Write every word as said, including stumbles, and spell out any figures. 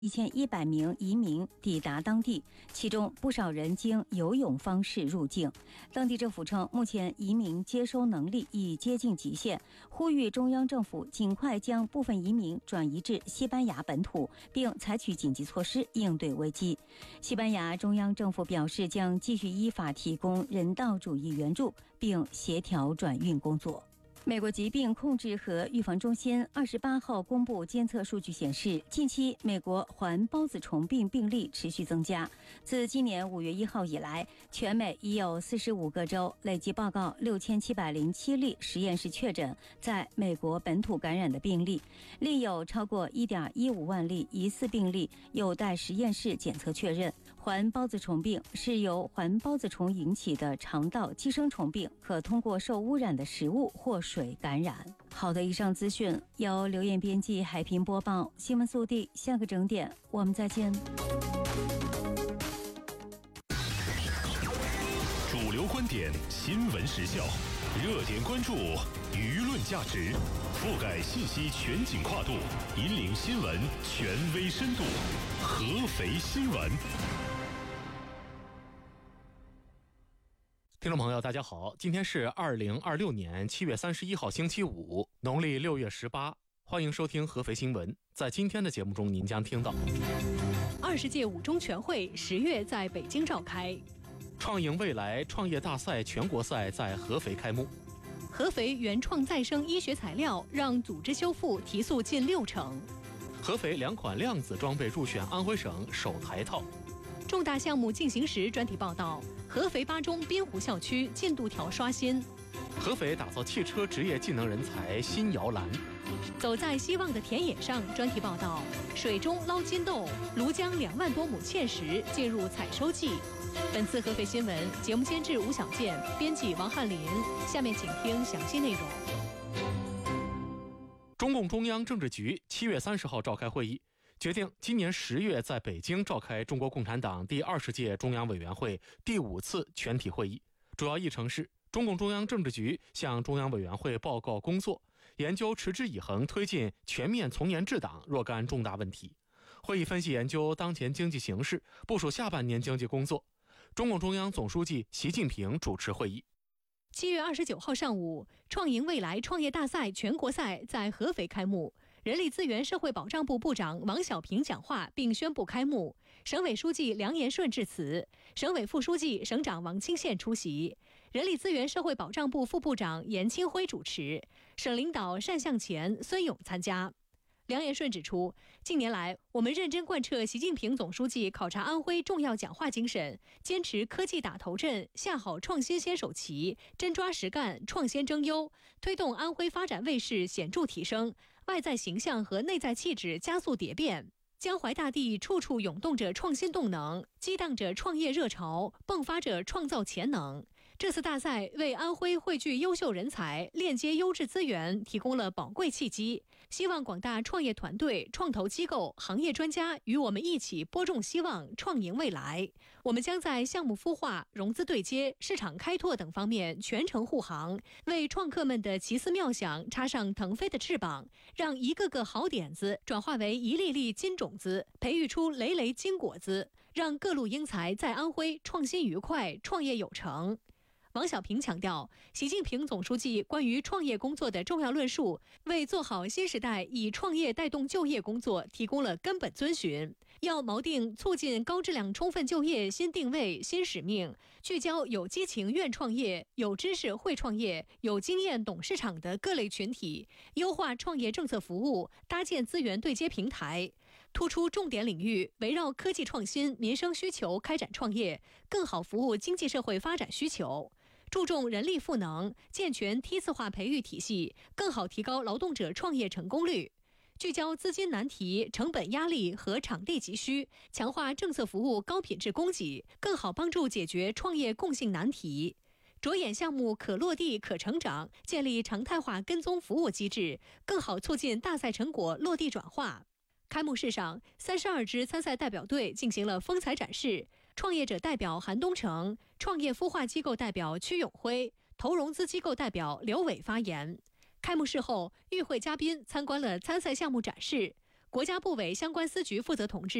一千一百名移民抵达当地，其中不少人经游泳方式入境。当地政府称，目前移民接收能力已接近极限，呼吁中央政府尽快将部分移民转移至西班牙本土，并采取紧急措施应对危机。西班牙中央政府表示，将继续依法提供人道主义援助，并协调转运工作。美国疾病控制和预防中心二十八号公布监测数据显示，近期美国环孢子虫病病例持续增加。自今年五月一号以来，全美已有四十五个州累计报告六千七百零七例实验室确诊在美国本土感染的病例，另有超过一点一五万例疑似病例有待实验室检测确认。环孢子虫病是由环孢子虫引起的肠道寄生虫病，可通过受污染的食物或水感染。好的，以上资讯由刘燕编辑，海平播报。新闻速递，下个整点我们再见。 主流观点，新闻时效，热点关注，舆论价值，覆盖信息全景跨度，引领新闻权威深度。合肥新闻。 听众朋友大家好，今天是二零二六年七月三十一号星期五，农历六月十八，欢迎收听合肥新闻。在今天的节目中，您将听到二十届五中全会十月在北京召开， 创赢未来创业大赛全国赛在合肥开幕， 合肥原创再生医学材料让组织修复提速近六成， 合肥两款量子装备入选安徽省首台套。 重大项目进行时专题报道，合肥八中滨湖校区进度条刷新， 合肥打造汽车职业技能人才新摇篮。 走在希望的田野上专题报道，水中捞金豆，庐江两万多亩芡实进入采收季。本次合肥新闻节目监制吴小健，编辑王翰林。下面请听详细内容。 中共中央政治局七月三十号召开会议，决定今年十月在北京召开中国共产党第二十届中央委员会第五次全体会议。主要议程是中共中央政治局向中央委员会报告工作，研究持之以恒推进全面从严治党若干重大问题。会议分析研究当前经济形势，部署下半年经济工作。中共中央总书记习近平主持会议。 七月二十九号上午，创赢未来创业大赛全国赛在合肥开幕。人力资源社会保障部部长王小平讲话并宣布开幕，省委书记梁延顺致辞，省委副书记、省长王清宪出席，人力资源社会保障部副部长严清辉主持，省领导单向前、孙勇参加。梁延顺指出，近年来我们认真贯彻习近平总书记考察安徽重要讲话精神，坚持科技打头阵，下好创新先手棋，真抓实干，创先争优，推动安徽发展卫士显著提升，外在形象和内在气质加速蝶变。江淮大地处处涌动着创新动能，激荡着创业热潮，迸发着创造潜能。这次大赛为安徽汇聚优秀人才、链接优质资源提供了宝贵契机，希望广大创业团队、创投机构、行业专家与我们一起播种希望，创赢未来。我们将在项目孵化、融资对接、市场开拓等方面全程护航，为创客们的奇思妙想插上腾飞的翅膀，让一个个好点子转化为一粒粒金种子，培育出累累金果子，让各路英才在安徽创新愉快，创业有成。王小平强调，习近平总书记关于创业工作的重要论述，为做好新时代以创业带动就业工作提供了根本遵循。要锚定促进高质量充分就业新定位、新使命，聚焦有激情愿创业、有知识会创业、有经验懂市场的各类群体，优化创业政策服务，搭建资源对接平台，突出重点领域，围绕科技创新、民生需求开展创业，更好服务经济社会发展需求。注重人力赋能，健全梯次化培育体系，更好提高劳动者创业成功率。聚焦资金难题、成本压力和场地急需，强化政策服务高品质供给，更好帮助解决创业共性难题。着眼项目可落地、可成长，建立常态化跟踪服务机制，更好促进大赛成果落地转化。开幕式上，三十二支参赛代表队进行了风采展示。创业者代表韩东成、创业孵化机构代表屈永辉、投融资机构代表刘伟发言。开幕式后，与会嘉宾参观了参赛项目展示， 国家部委相关司局负责统治。